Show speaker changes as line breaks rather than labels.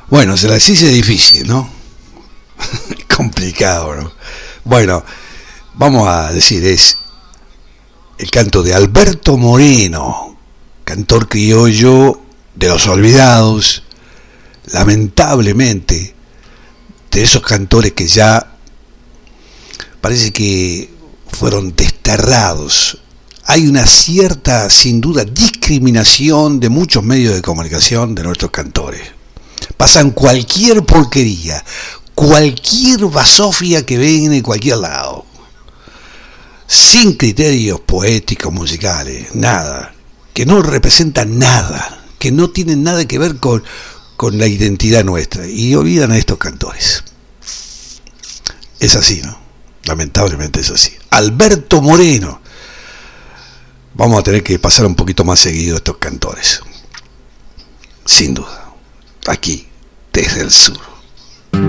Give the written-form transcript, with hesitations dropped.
Bueno, se las hice difícil, ¿no? Complicado, ¿no? Bueno, vamos a decir, es el canto de Alberto Moreno, cantor criollo de los olvidados, lamentablemente, de esos cantores que ya parece que fueron desterrados. Hay una cierta, sin duda, discriminación de muchos medios de comunicación de nuestros cantores. Pasan cualquier porquería, cualquier basofia que ven en cualquier lado, sin criterios poéticos, musicales, nada, que no representan nada, que no tienen nada que ver con la identidad nuestra, y olvidan a estos cantores. Es así, ¿no? Lamentablemente es así. Alberto Moreno. Vamos a tener que pasar un poquito más seguido estos cantores, sin duda, aquí, desde el sur.